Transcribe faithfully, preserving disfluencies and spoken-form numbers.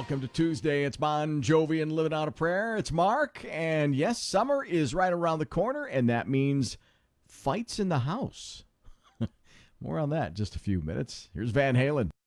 Welcome to Tuesday. It's Bon Jovi and Living Out a Prayer. It's Mark, and yes, summer is right around the corner, and that means fights in the house. More on that in just a few minutes. Here's Van Halen.